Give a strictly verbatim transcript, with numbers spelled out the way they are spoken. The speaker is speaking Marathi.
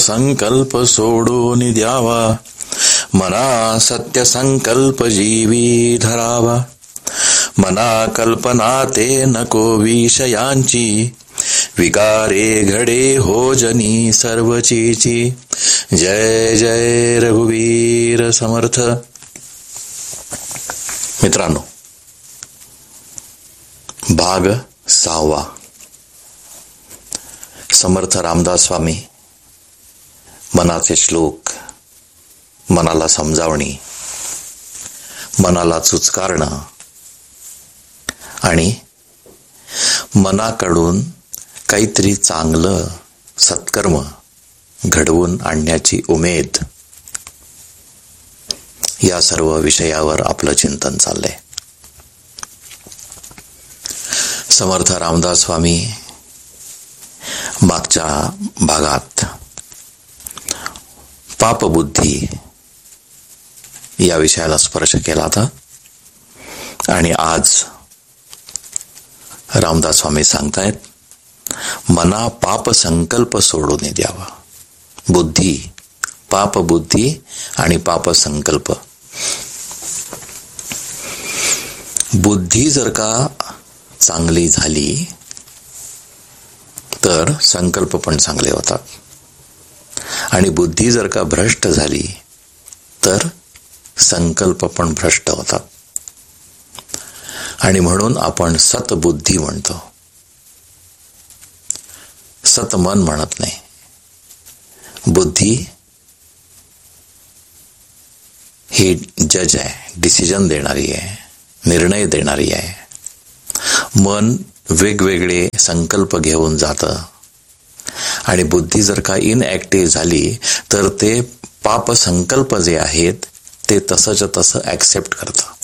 संकल्प सोडून द्यावा, मना सत्य संकल्प जीवी धरावा. मना कल्पना ते नको विषयांची, विकारे घडे हो जनी सर्वचीची. जय जय रघुवीर समर्थ. मित्रांनो, भाग सहावा. समर्थ रामदास स्वामी मनाचे श्लोक, मनाला समजावणी, मनाला चुचकारणं आणि मनाकडून काहीतरी चांगलं सत्कर्म घडवून आणण्याची उमेद, या सर्व विषयावर आपलं चिंतन चाललंय. समर्थ रामदास स्वामी मागच्या भागात पापबुद्धी या विषयाला स्पर्श केला होता आणि आज रामदास स्वामी सांगतायत, मना पाप संकल्प सोडून द्यावा. बुद्धी, पाप बुद्धी आणि पाप संकल्प. बुद्धी जर का चांगली झाली तर संकल्प पण चांगले होतात, आणि बुद्धी जर का भ्रष्ट झाली तर संकल्प पण भ्रष्ट होतात. आणि म्हणून आपण सतबुद्धी म्हणतो, सतमन म्हणत नाही. बुद्धी ही जज आहे, डिसिजन देणारी आहे, निर्णय देणारी आहे. मन वेगवेगळे संकल्प घेऊन जातं, आणि बुद्धी जर का इनऍक्टिव्ह झाली तर ते पाप संकल्प जे आहेत ते तसंच तसं ऍक्सेप्ट करतं.